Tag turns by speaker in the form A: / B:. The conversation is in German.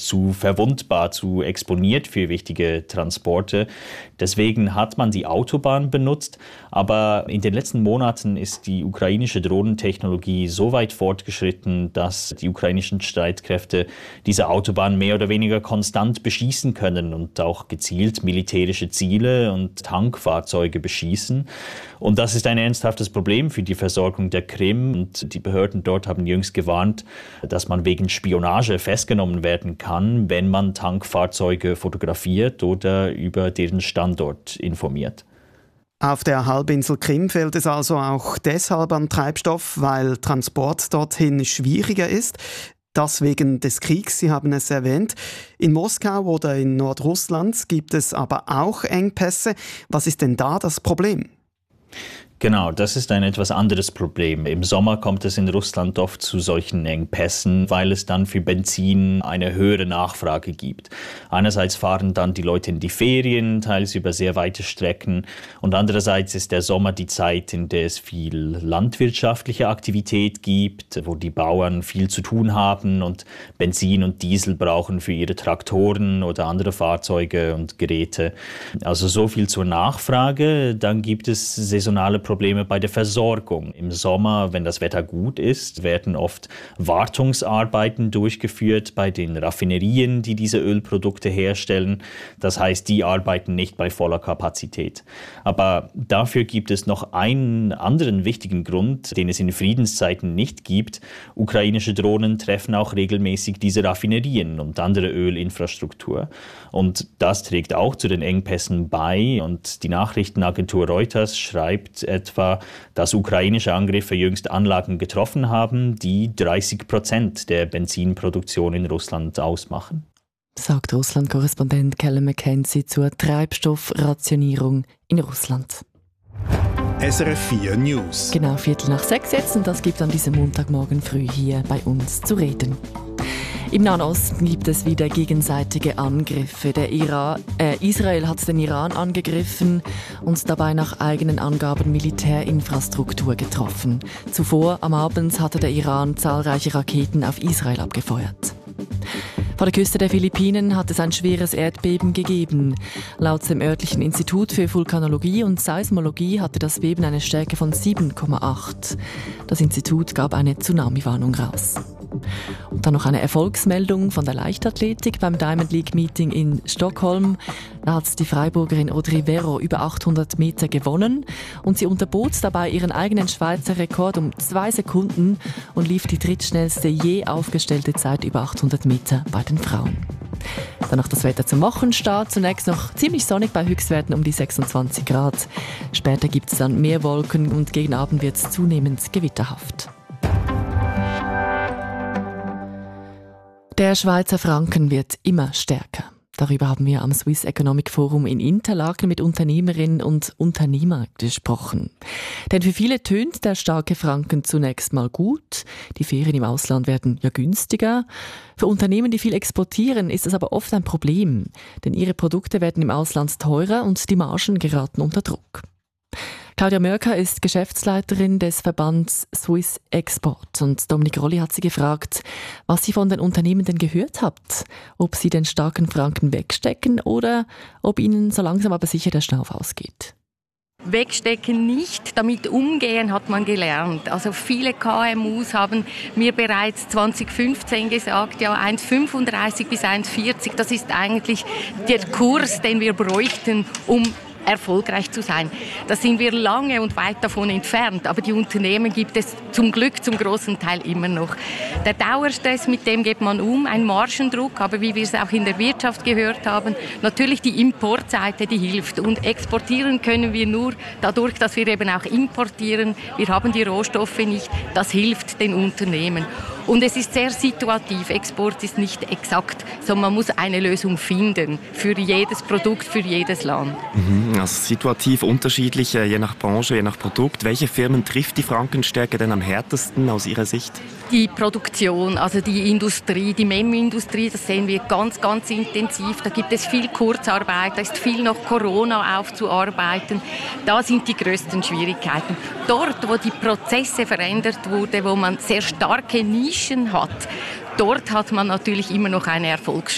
A: zu verwundbar, zu exponiert für wichtige Transporte. Deswegen hat man die Autobahn benutzt. Aber in den letzten Monaten ist die ukrainische Drohnentechnologie so weit fortgeschritten, dass die ukrainischen Streitkräfte diese Autobahn mehr oder weniger konstant beschießen können und auch gezielt militärische Ziele und Tankfahrzeuge beschießen. Und das ist ein ernsthaftes Problem für die Versorgung der Krim. Und die Behörden dort haben jüngst gewarnt, dass man wegen Spionage festgenommen werden kann, wenn man Tankfahrzeuge fotografiert oder über deren Standort informiert.
B: Auf der Halbinsel Krim fehlt es also auch deshalb an Treibstoff, weil Transport dorthin schwieriger ist. Das wegen des Kriegs, Sie haben es erwähnt. In Moskau oder in Nordrussland gibt es aber auch Engpässe. Was ist denn da das Problem?
A: Genau, das ist ein etwas anderes Problem. Im Sommer kommt es in Russland oft zu solchen Engpässen, weil es dann für Benzin eine höhere Nachfrage gibt. Einerseits fahren dann die Leute in die Ferien, teils über sehr weite Strecken, und andererseits ist der Sommer die Zeit, in der es viel landwirtschaftliche Aktivität gibt, wo die Bauern viel zu tun haben und Benzin und Diesel brauchen für ihre Traktoren oder andere Fahrzeuge und Geräte. Also so viel zur Nachfrage. Dann gibt es saisonale Probleme bei der Versorgung. Im Sommer, wenn das Wetter gut ist, werden oft Wartungsarbeiten durchgeführt bei den Raffinerien, die diese Ölprodukte herstellen. Das heißt, die arbeiten nicht bei voller Kapazität. Aber dafür gibt es noch einen anderen wichtigen Grund, den es in Friedenszeiten nicht gibt. Ukrainische Drohnen treffen auch regelmäßig diese Raffinerien und andere Ölinfrastruktur. Und das trägt auch zu den Engpässen bei. Und die Nachrichtenagentur Reuters schreibt etwa, dass ukrainische Angriffe jüngst Anlagen getroffen haben, die 30% der Benzinproduktion in Russland ausmachen.
C: Sagt Russland-Korrespondent Callum McKenzie zur Treibstoffrationierung in Russland.
D: SRF 4 News.
C: Genau 5:45 jetzt, und das gibt an diesem Montagmorgen früh hier bei uns zu reden. Im Nahen Osten gibt es wieder gegenseitige Angriffe. Israel hat den Iran angegriffen und dabei nach eigenen Angaben Militärinfrastruktur getroffen. Zuvor am Abend hatte der Iran zahlreiche Raketen auf Israel abgefeuert. Vor der Küste der Philippinen hat es ein schweres Erdbeben gegeben. Laut dem örtlichen Institut für Vulkanologie und Seismologie hatte das Beben eine Stärke von 7,8. Das Institut gab eine Tsunami-Warnung raus. Und dann noch eine Erfolgsmeldung von der Leichtathletik beim Diamond League Meeting in Stockholm. Da hat die Freiburgerin Audrey Vero über 800 Meter gewonnen und sie unterbot dabei ihren eigenen Schweizer Rekord um 2 Sekunden und lief die drittschnellste je aufgestellte Zeit über 800 Meter bei den Frauen. Dann noch das Wetter zum Wochenstart. Zunächst noch ziemlich sonnig bei Höchstwerten um die 26 Grad. Später gibt es dann mehr Wolken und gegen Abend wird es zunehmend gewitterhaft. Der Schweizer Franken wird immer stärker. Darüber haben wir am Swiss Economic Forum in Interlaken mit Unternehmerinnen und Unternehmern gesprochen. Denn für viele tönt der starke Franken zunächst mal gut. Die Ferien im Ausland werden ja günstiger. Für Unternehmen, die viel exportieren, ist es aber oft ein Problem. Denn ihre Produkte werden im Ausland teurer und die Margen geraten unter Druck. Claudia Mörker ist Geschäftsleiterin des Verbands Swiss Export und Dominik Rolli hat sie gefragt, was sie von den Unternehmen denn gehört habt, ob sie den starken Franken wegstecken oder ob ihnen so langsam aber sicher der Schnauf ausgeht.
E: Wegstecken nicht, damit umgehen hat man gelernt. Also viele KMUs haben mir bereits 2015 gesagt, ja 1,35 bis 1,40, das ist eigentlich der Kurs, den wir bräuchten, um erfolgreich zu sein. Da sind wir lange und weit davon entfernt, aber die Unternehmen gibt es zum Glück zum großen Teil immer noch. Der Dauerstress, mit dem geht man um, ein Margendruck, aber wie wir es auch in der Wirtschaft gehört haben, natürlich die Importseite, die hilft. Und exportieren können wir nur dadurch, dass wir eben auch importieren. Wir haben die Rohstoffe nicht, das hilft den Unternehmen. Und es ist sehr situativ. Export ist nicht exakt, sondern man muss eine Lösung finden für jedes Produkt, für jedes Land.
F: Also situativ unterschiedlich, je nach Branche, je nach Produkt. Welche Firmen trifft die Frankenstärke denn am härtesten aus Ihrer Sicht?
E: Die Produktion, also die Industrie, die MEM-Industrie, das sehen wir ganz, ganz intensiv. Da gibt es viel Kurzarbeit, da ist viel noch Corona aufzuarbeiten. Da sind die größten Schwierigkeiten. Dort, wo die Prozesse verändert wurden, wo man sehr starke Nischen hat, dort hat man natürlich immer noch eine Erfolgschance.